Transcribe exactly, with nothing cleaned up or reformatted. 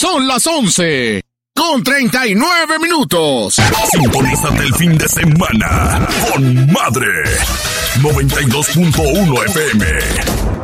Son las once con treinta y nueve minutos. Sintonízate el fin de semana con Madre noventa y dos punto uno F M.